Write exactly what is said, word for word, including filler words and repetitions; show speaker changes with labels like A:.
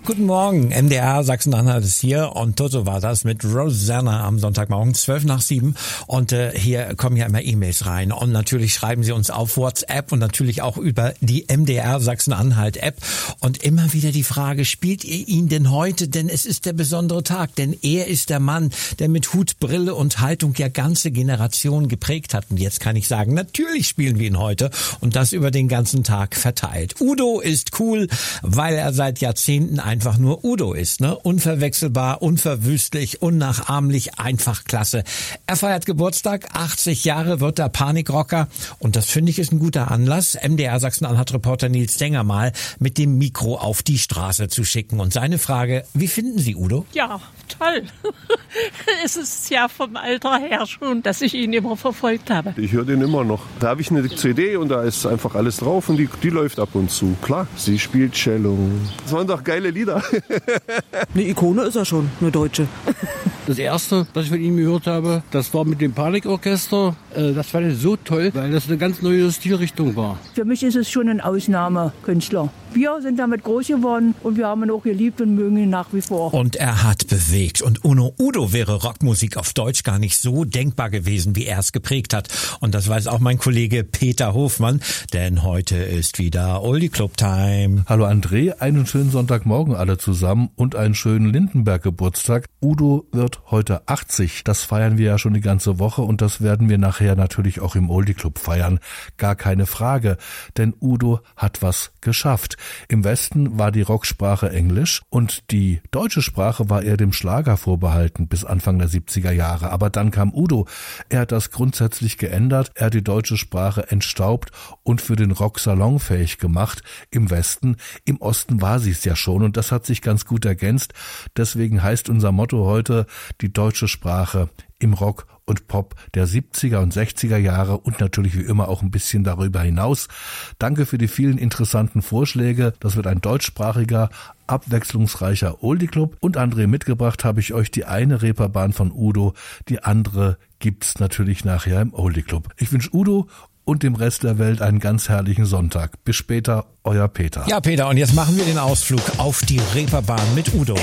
A: Guten Morgen, M D R Sachsen-Anhalt ist hier und Toto war das mit Rosanna am Sonntagmorgen, zwölf nach sieben. Und äh, hier kommen ja immer E-Mails rein und natürlich schreiben Sie uns auf WhatsApp und natürlich auch über die M D R Sachsen-Anhalt App. Und immer wieder die Frage, spielt ihr ihn denn heute? Denn es ist der besondere Tag, denn er ist der Mann, der mit Hut, Brille und Haltung ja ganze Generationen geprägt hat. Und jetzt kann ich sagen, natürlich spielen wir ihn heute und das über den ganzen Tag verteilt. Udo ist cool, weil er seit Jahrzehnten einfach nur Udo ist, ne? Unverwechselbar, unverwüstlich, unnachahmlich, einfach klasse. Er feiert Geburtstag, achtzig Jahre wird der Panikrocker und das finde ich ist ein guter Anlass, M D R Sachsen-Anhalt-Reporter Nils Denger mal mit dem Mikro auf die Straße zu schicken. Und seine Frage, wie finden Sie Udo?
B: Ja, toll. Es ist ja vom Alter her schon, dass ich ihn immer verfolgt habe.
C: Ich höre den immer noch. Da habe ich eine C D und da ist einfach alles drauf und die, die läuft ab und zu. Klar, sie spielt Cello. Das waren doch geile Lieder.
D: Eine Ikone ist er schon, eine Deutsche.
E: Das erste, was ich von ihm gehört habe, das war mit dem Panikorchester. Das fand ich so toll, weil das eine ganz neue Stilrichtung war.
F: Für mich ist es schon ein Ausnahmekünstler. Wir sind damit groß geworden und wir haben ihn auch geliebt und mögen ihn nach wie vor.
A: Und er hat bewegt. Und ohne Udo wäre Rockmusik auf Deutsch gar nicht so denkbar gewesen, wie er es geprägt hat. Und das weiß auch mein Kollege Peter Hofmann, denn heute ist wieder Oldie Club Time.
G: Hallo André, einen schönen Sonntagmorgen alle zusammen und einen schönen Lindenberg-Geburtstag. Udo wird heute achtzig. Das feiern wir ja schon die ganze Woche und das werden wir nachher natürlich auch im Oldie Club feiern. Gar keine Frage, denn Udo hat was geschafft. Im Westen war die Rocksprache Englisch und die deutsche Sprache war eher dem Schlager vorbehalten bis Anfang der siebziger Jahre. Aber dann kam Udo. Er hat das grundsätzlich geändert. Er hat die deutsche Sprache entstaubt und für den Rock salonfähig gemacht. Im Westen, im Osten war sie es ja schon und das hat sich ganz gut ergänzt. Deswegen heißt unser Motto heute die deutsche Sprache im Rock und Pop der siebziger und sechziger Jahre und natürlich wie immer auch ein bisschen darüber hinaus. Danke für die vielen interessanten Vorschläge. Das wird ein deutschsprachiger, abwechslungsreicher Oldie Club. Und André, mitgebracht habe ich euch die eine Reeperbahn von Udo, die andere gibt's natürlich nachher im Oldie Club. Ich wünsche Udo und dem Rest der Welt einen ganz herrlichen Sonntag. Bis später, euer Peter.
A: Ja, Peter, und jetzt machen wir den Ausflug auf die Reeperbahn mit Udo.